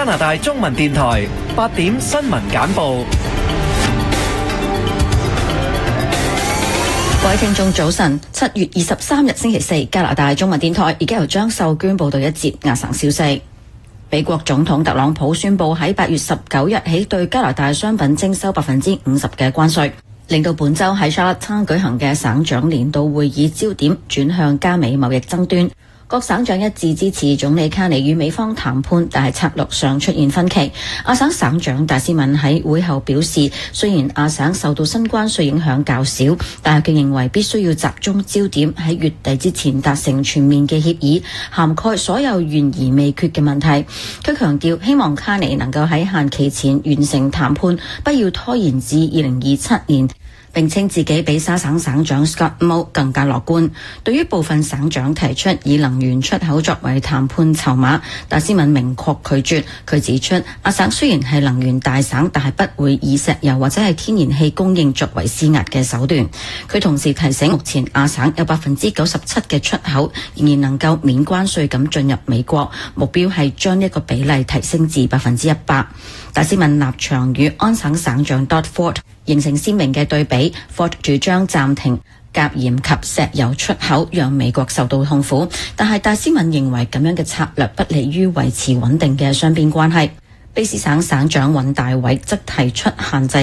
加拿大中文電台8點新聞簡報。 各位聽眾早晨，7月23日星期四，加拿大中文電台而家由張秀娟報道一節亞省消息。美國總統特朗普宣布喺8月19日起對加拿大商品徵收50%嘅關稅，令到本週喺沙灘舉行嘅省長年度會議焦點轉向加美貿易爭端。各省長一致支持總理卡尼與美方談判，但係策略上出現分歧。亞省省長達斯文喺會後表示，雖然亞省受到新關稅影響較少，但係佢認為必須要集中焦點喺月底之前達成全面嘅協議，涵蓋所有懸而未決嘅問題。佢強調希望卡尼能夠喺限期前完成談判，不要拖延至2027年。並稱自己比沙省省長 Scott Moe 更加樂觀。對於部分省長提出以能源出口作為談判籌碼，達斯文明確拒絕。佢指出，亞省雖然係能源大省，但係不會以石油或者係天然氣供應作為施壓嘅手段。佢同時提醒，目前亞省有97%嘅出口仍然能夠免關稅咁進入美國，目標係將呢個比例提升至100%。達斯文立場與安省省長 Doug Ford 形成鮮明嘅對比。Ford 主張暫停鉀鹽及石油出口，讓美國受到痛苦，但係達斯文認為咁樣嘅策略不利於維持穩定嘅雙邊關係。卑詩省省長尹大偉則提出限制